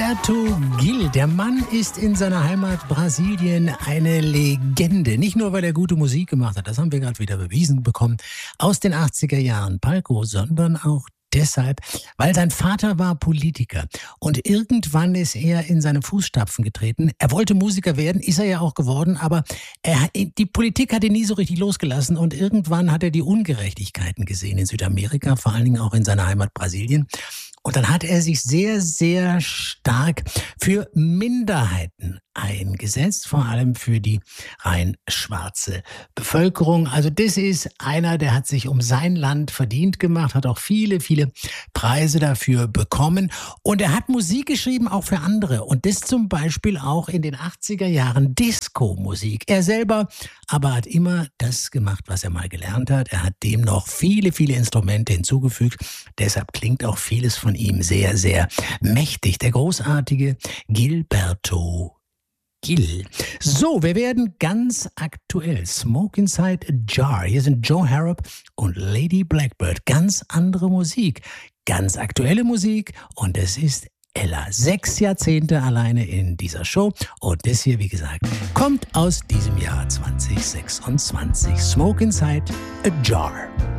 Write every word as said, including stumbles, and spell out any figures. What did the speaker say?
Gilberto Gil, der Mann ist in seiner Heimat Brasilien eine Legende. Nicht nur, weil er gute Musik gemacht hat, das haben wir gerade wieder bewiesen bekommen, aus den achtziger Jahren Palco, sondern auch deshalb, weil sein Vater war Politiker und irgendwann ist er in seine Fußstapfen getreten. Er wollte Musiker werden, ist er ja auch geworden, aber er, die Politik hat ihn nie so richtig losgelassen und irgendwann hat er die Ungerechtigkeiten gesehen in Südamerika, vor allen Dingen auch in seiner Heimat Brasilien. Und dann hat er sich sehr, sehr stark für Minderheiten eingesetzt, vor allem für die rein schwarze Bevölkerung. Also das ist einer, der hat sich um sein Land verdient gemacht, hat auch viele, viele Preise dafür bekommen. Und er hat Musik geschrieben, auch für andere. Und das zum Beispiel auch in den achtziger Jahren Disco-Musik. Er selber aber hat immer das gemacht, was er mal gelernt hat. Er hat dem noch viele, viele Instrumente hinzugefügt. Deshalb klingt auch vieles von ihm sehr, sehr mächtig. Der großartige Gilberto Gil. So, wir werden ganz aktuell. Smoke Inside a Jar. Hier sind Joe Harrop und Lady Blackbird. Ganz andere Musik. Ganz aktuelle Musik. Und es ist Ella. Sechs Jahrzehnte alleine in dieser Show. Und das hier, wie gesagt, kommt aus diesem Jahr zwanzig sechsundzwanzig. Smoke Inside a Jar.